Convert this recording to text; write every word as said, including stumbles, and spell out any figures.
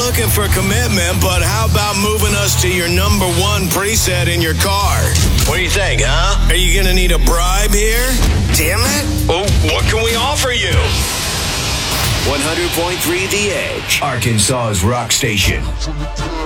looking for commitment, but how about moving us to your number one preset in your car? What do you think, huh? Are you going to need a bribe here? Damn it. Well, what can we offer you? one hundred point three The Edge, Arkansas's rock station.